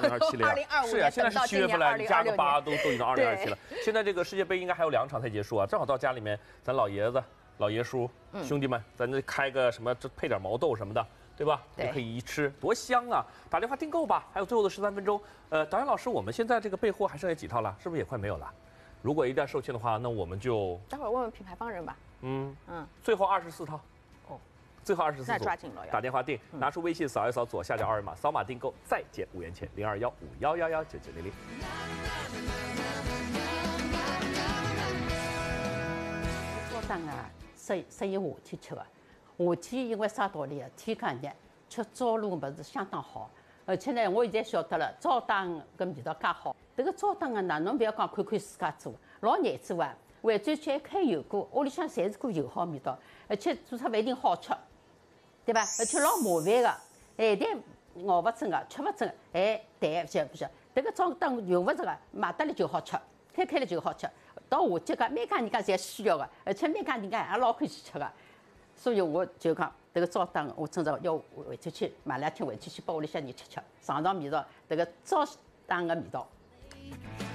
2027了呀。是呀，现在是7月份了，你加个8都已经2027了。现在这个世界杯应该还有2场才结束啊，正好到家里面，咱老爷子、老爷叔、兄弟们，咱这开个什么，这配点毛豆什么的。对吧？也可以一吃，多香啊！打电话订购吧。还有最后的13分钟，导演老师，我们现在这个备货还剩下几套了？是不是也快没有了？如果一旦售罄的话，那我们就待会儿问问品牌方人吧。 最后24套。哦，最后24组， 那抓紧了， 打电话订，拿出微信扫一扫左下角二维码，扫码订购，再减5元钱，021511199900。 早上啊，10月下天吃的。夏天因为啥道理啊？天介热，吃早卤物事相当好。而且呢，我现在晓得了，早打搿味道介好。这个早打呢，侬不要讲看自家做，老难做啊。回转去还开油锅，屋里向侪是股油好味道，而且做出勿一定好吃，对吧？而且老麻烦的，一旦熬勿准个，吃勿准，淡些不是？这个早打用勿着个，买得来就好吃，开了就好吃。到夏节个，每家人家侪需要个，而且每家人家也老欢喜吃个。所以我就讲，这个早打我真的要回去买2天回去去拨屋里向人吃吃，尝尝味道，这个早打的味道。